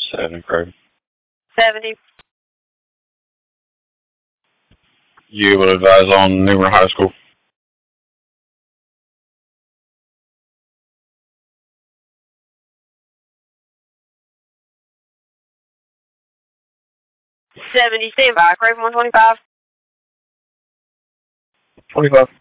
7, Craig. 70. You able to advise on Newbern High School? Stand by. Craven 125. 25.